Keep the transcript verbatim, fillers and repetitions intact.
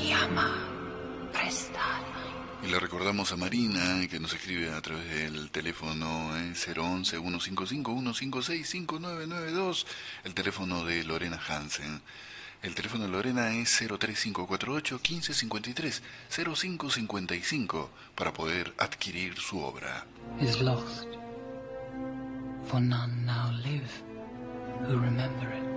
llama prestada. Y le recordamos a Marina, que nos escribe a través del teléfono eh, cero once, ciento cincuenta y cinco, ciento cincuenta y seis, cinco nueve nueve dos, el teléfono de Lorena Hansen. El teléfono de Lorena es cero tres cinco cuatro ocho, uno cinco cinco tres, cero cinco cincuenta y cinco para poder adquirir su obra. Is lost, for none now live who remember it.